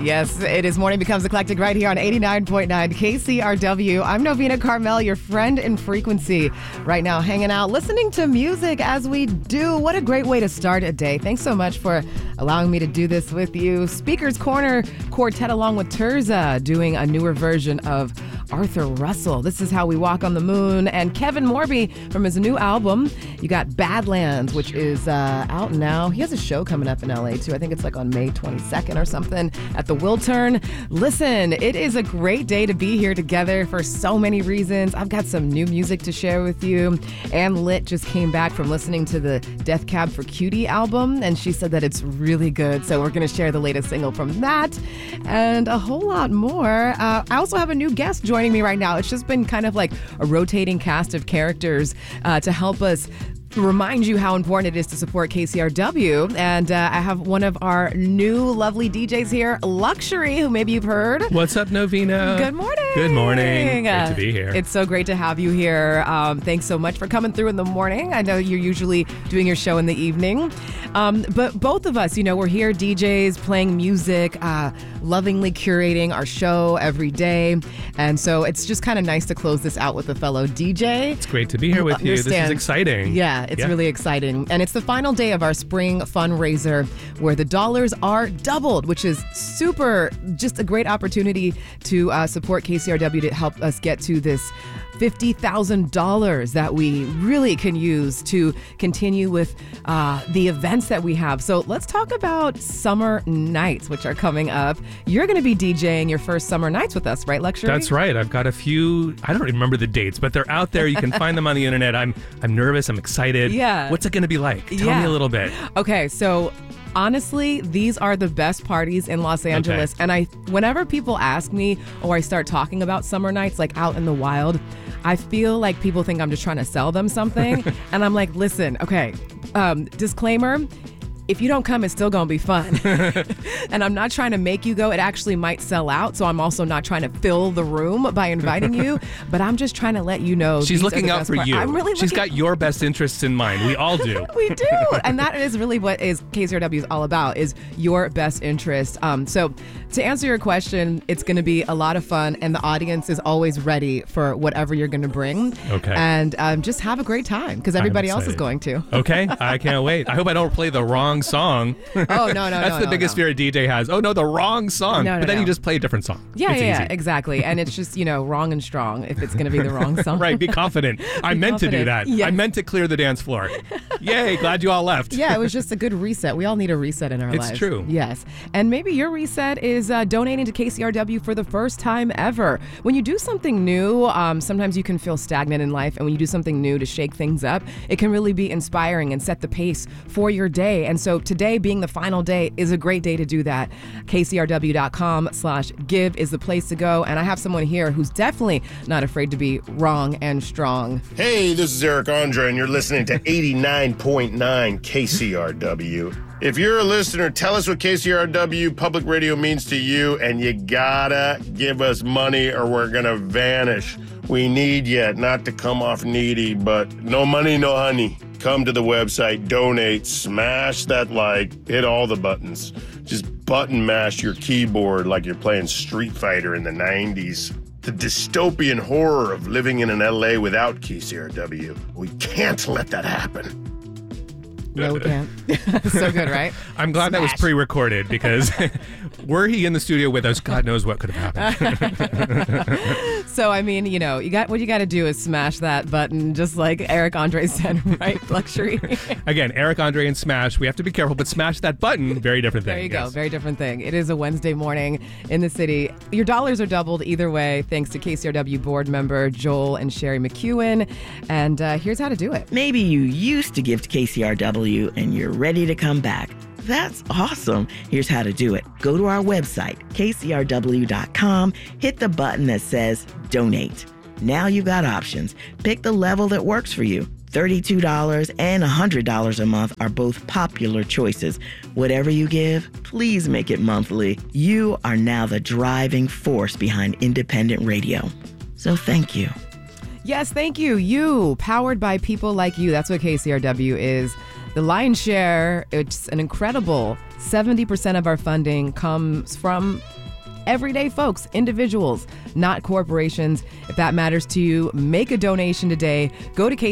Yes, it is Morning Becomes Eclectic right here on 89.9 KCRW. I'm Novena Carmel, your friend in frequency. Right now, hanging out, listening to music as we do. What a great way to start a day. Thanks so much for allowing me to do this with you. Speaker's Corner Quartet along with Terza doing a newer version of Arthur Russell. This is How We Walk on the Moon. And Kevin Morby from his new album. You got Badlands, which is out now. He has a show coming up in LA too. I think it's like on May 22nd or something at the Wiltern. Listen, it is a great day to be here together for so many reasons. I've got some new music to share with you. Ann Litt just came back from listening to the Death Cab for Cutie album, and she said that it's really good. So we're going to share the latest single from that and a whole lot more. I also have a new guest joining me right now. It's just been kind of like a rotating cast of characters to help us remind you how important it is to support KCRW. And I have one of our new lovely DJs here, Luxury, who maybe you've heard. What's up, Novena? Good morning. Good morning. Great to be here. It's so great to have you here. Thanks so much for coming through in the morning. I know you're usually doing your show in the evening. But both of us, we're here, DJs, playing music, lovingly curating our show every day. And so it's just kind of nice to close this out with a fellow DJ. It's great to be here with you. This is exciting. Yeah, it's really exciting. And it's the final day of our spring fundraiser where the dollars are doubled, which is just a great opportunity to support KCRW to help us get to this $50,000 that we really can use to continue with the events that we have. So let's talk about summer nights, which are coming up. You're going to be DJing your first summer nights with us, right, Luxury? That's right. I've got a few, I don't remember the dates, but they're out there. You can find them on the internet. I'm nervous. I'm excited. Yeah. What's it going to be like? Tell me a little bit. Okay, so honestly, these are the best parties in Los Angeles. Okay. And whenever people ask me or I start talking about summer nights, like out in the wild, I feel like people think I'm just trying to sell them something. And I'm like, listen, okay, disclaimer, if you don't come, it's still going to be fun. And I'm not trying to make you go. It actually might sell out. So I'm also not trying to fill the room by inviting you. But I'm just trying to let you know. She's looking out for you. I'm really She's got your best interests in mind. We all do. We do. And that is really what KCRW is all about, is your best interest. So to answer your question, it's going to be a lot of fun. And the audience is always ready for whatever you're going to bring. Okay. And just have a great time because everybody else is going to. Okay. I can't wait. I hope I don't play the wrong song. Oh, no. That's the biggest fear a DJ has. Oh, no, the wrong song. But then you just play a different song. Yeah, exactly. And it's just, wrong and strong if it's going to be the wrong song. Right. Be confident. I meant to do that. Yes. I meant to clear the dance floor. Yay. Glad you all left. Yeah, it was just a good reset. We all need a reset in our lives. It's true. Yes. And maybe your reset is donating to KCRW for the first time ever. When you do something new, sometimes you can feel stagnant in life. And when you do something new to shake things up, it can really be inspiring and set the pace for your day. And so today being the final day is a great day to do that. KCRW.com/give is the place to go. And I have someone here who's definitely not afraid to be wrong and strong. Hey, this is Eric Andre, and you're listening to 89.9 KCRW. If you're a listener, tell us what KCRW public radio means to you, and you gotta give us money or we're gonna vanish. We need you, not to come off needy, but no money, no honey. Come to the website, donate, smash that like, hit all the buttons. Just button mash your keyboard like you're playing Street Fighter in the 90s. The dystopian horror of living in an LA without KCRW. We can't let that happen. No, we can't. So good, right? I'm glad that was pre-recorded because were he in the studio with us, God knows what could have happened. So, I mean, you got what you got to do is smash that button, just like Eric Andre said, right? Luxury. Again, Eric Andre and smash. We have to be careful, but smash that button, very different thing. There you go. Very different thing. It is a Wednesday morning in the city. Your dollars are doubled either way, thanks to KCRW board member Joel and Sherry McEwen. And here's how to do it. Maybe you used to give to KCRW and you're ready to come back. That's awesome. Here's how to do it. Go to our website, kcrw.com, hit the button that says donate. Now you've got options. Pick the level that works for you. $32 and $100 a month are both popular choices. Whatever you give, please make it monthly. You are now the driving force behind independent radio. So thank you. Yes, thank you. You, powered by people like you. That's what KCRW is. The lion's share, it's an incredible 70% of our funding comes from everyday folks, individuals, not corporations. If that matters to you, make a donation today. Go to